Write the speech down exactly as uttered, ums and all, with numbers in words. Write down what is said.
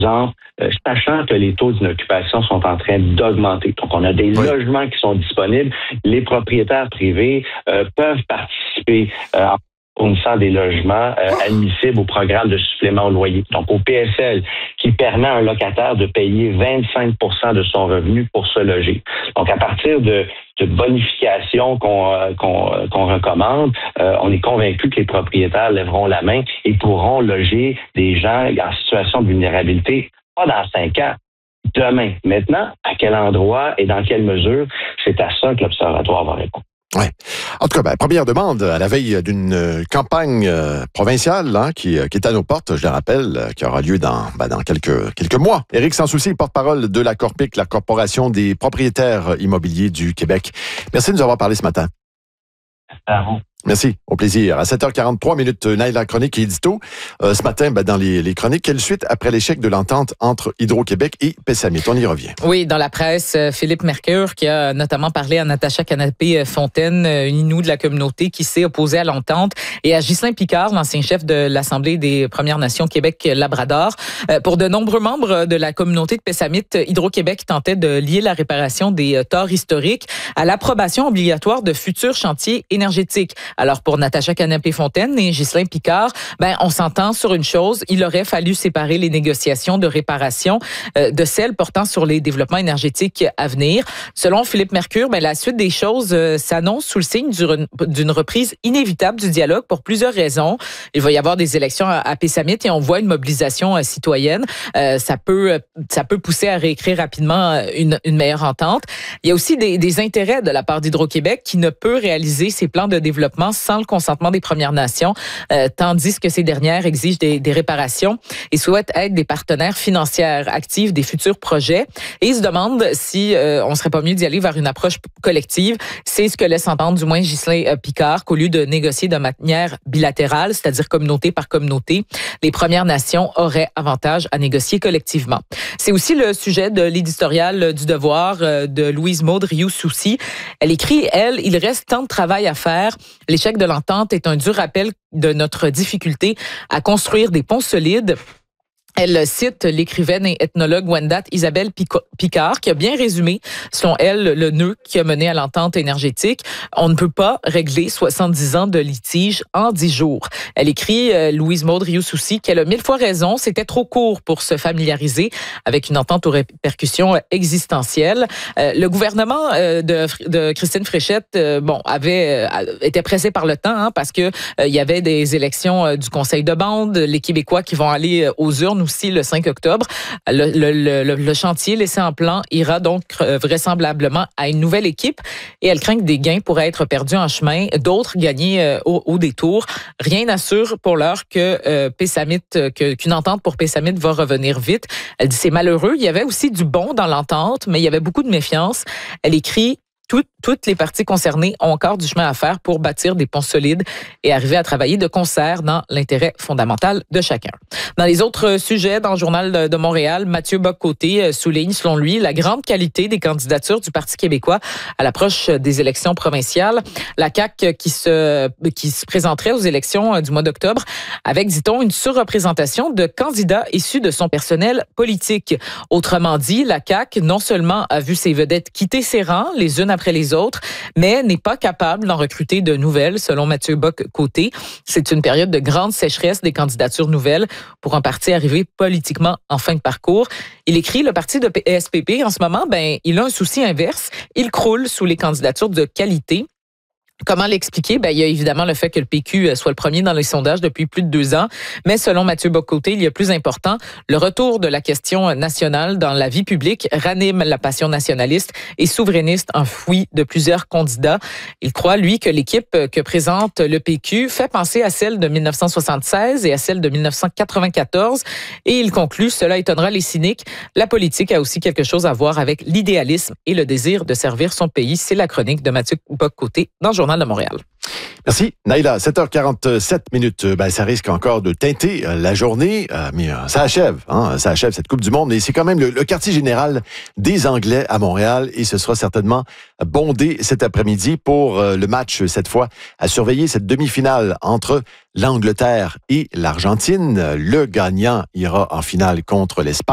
exemple, euh, sachant que les taux d'inoccupation sont en train d'augmenter. Donc, on a des oui. logements qui sont disponibles. Les propriétaires privés euh, peuvent participer euh, en fournissant des logements euh, admissibles au programme de supplément au loyer. Donc, au P S L, qui permet à un locataire de payer vingt-cinq pour cent de son revenu pour se loger. Donc, à partir de, de bonifications qu'on, euh, qu'on, euh, qu'on recommande, euh, on est convaincu que les propriétaires lèveront la main et pourront loger des gens en situation de vulnérabilité, pas dans cinq ans, demain. Maintenant, à quel endroit et dans quelle mesure, c'est à ça que l'Observatoire va répondre. Oui. En tout cas, ben, première demande à la veille d'une euh, campagne euh, provinciale hein, qui, euh, qui est à nos portes, je le rappelle, euh, qui aura lieu dans, ben, dans quelques, quelques mois. Éric Sanssouci, porte-parole de la Corpic, la Corporation des propriétaires immobiliers du Québec. Merci de nous avoir parlé ce matin. À vous. Merci, au plaisir. À sept heures quarante-trois minutes, Naïla Chronique et édito. Euh, ce matin, ben, dans les, les chroniques, quelle suite après l'échec de l'entente entre Hydro-Québec et Pessamit? On y revient. Oui, dans la presse, Philippe Mercure, qui a notamment parlé à Natacha Canapé-Fontaine, une Inou de la communauté qui s'est opposée à l'entente, et à Ghislain Picard, l'ancien chef de l'Assemblée des Premières Nations Québec-Labrador. Pour de nombreux membres de la communauté de Pessamit, Hydro-Québec tentait de lier la réparation des torts historiques à l'approbation obligatoire de futurs chantiers énergétiques. Alors, pour Natacha Canapé-Fontaine et Ghislain Picard, ben, on s'entend sur une chose. Il aurait fallu séparer les négociations de réparation euh, de celles portant sur les développements énergétiques à venir. Selon Philippe Mercure, ben, la suite des choses euh, s'annonce sous le signe d'une, d'une reprise inévitable du dialogue pour plusieurs raisons. Il va y avoir des élections à, à Pessamit et on voit une mobilisation euh, citoyenne. Euh, ça peut, ça peut pousser à réécrire rapidement une, une meilleure entente. Il y a aussi des, des intérêts de la part d'Hydro-Québec qui ne peut réaliser ses plans de développement sans le consentement des Premières Nations, euh, tandis que ces dernières exigent des, des réparations et souhaitent être des partenaires financiers actifs des futurs projets. Et ils se demandent si euh, on serait pas mieux d'y aller vers une approche collective. C'est ce que laisse entendre du moins Ghislain Picard, qu'au lieu de négocier de manière bilatérale, c'est-à-dire communauté par communauté, les Premières Nations auraient avantage à négocier collectivement. C'est aussi le sujet de l'éditorial du Devoir euh, de Louise Maud Rioux-Soucy. Elle écrit, elle, il reste tant de travail à faire. L'échec de l'entente est un dur rappel de notre difficulté à construire des ponts solides. Elle cite l'écrivaine et ethnologue Wendat Isabelle Picard, qui a bien résumé, selon elle, le nœud qui a mené à l'entente énergétique. On ne peut pas régler soixante-dix ans de litige en dix jours. Elle écrit, euh, Louise Maud Rioux-Soucy, qu'elle a mille fois raison, c'était trop court pour se familiariser avec une entente aux répercussions existentielles. Euh, le gouvernement euh, de, de Christine Fréchette, euh, bon, avait euh, était pressé par le temps, hein, parce que euh, il y avait des élections euh, du Conseil de bande, les Québécois qui vont aller euh, aux urnes aussi le cinq octobre. Le, le, le, le chantier laissé en plan ira donc vraisemblablement à une nouvelle équipe et elle craint que des gains pourraient être perdus en chemin, d'autres gagnés euh, au, au détour. Rien n'assure pour l'heure que euh, Pessamit, que, qu'une entente pour Pessamit va revenir vite. Elle dit c'est malheureux. Il y avait aussi du bon dans l'entente, mais il y avait beaucoup de méfiance. Elle écrit Tout, toutes les parties concernées ont encore du chemin à faire pour bâtir des ponts solides et arriver à travailler de concert dans l'intérêt fondamental de chacun. Dans les autres sujets, dans le Journal de Montréal, Mathieu Bock-Côté souligne, selon lui, la grande qualité des candidatures du Parti québécois à l'approche des élections provinciales. La C A Q qui se, qui se présenterait aux élections du mois d'octobre avec, dit-on, une surreprésentation de candidats issus de son personnel politique. Autrement dit, la C A Q non seulement a vu ses vedettes quitter ses rangs, les unes après les autres, mais n'est pas capable d'en recruter de nouvelles, selon Mathieu Bock-Côté. C'est une période de grande sécheresse des candidatures nouvelles pour un parti arrivé politiquement en fin de parcours. Il écrit, le parti de P S P P, en ce moment, ben, il a un souci inverse. Il croule sous les candidatures de qualité. Comment l'expliquer? Ben, il y a évidemment le fait que le P Q soit le premier dans les sondages depuis plus de deux ans. Mais selon Mathieu Bock-Côté, il y a plus important, le retour de la question nationale dans la vie publique ranime la passion nationaliste et souverainiste enfouie de plusieurs candidats. Il croit, lui, que l'équipe que présente le P Q fait penser à celle de dix-neuf cent soixante-seize et à celle de dix-neuf cent quatre-vingt-quatorze. Et il conclut, cela étonnera les cyniques, la politique a aussi quelque chose à voir avec l'idéalisme et le désir de servir son pays. C'est la chronique de Mathieu Bock-Côté dans le Journal de Montréal. Merci. Naïla, sept heures quarante-sept minutes. Ben, ça risque encore de teinter euh, la journée, euh, mais euh, ça achève. Hein, ça achève cette Coupe du Monde. Et c'est quand même le, le quartier général des Anglais à Montréal. Et ce sera certainement bondé cet après-midi pour euh, le match, cette fois, à surveiller cette demi-finale entre l'Angleterre et l'Argentine. Le gagnant ira en finale contre l'Espagne.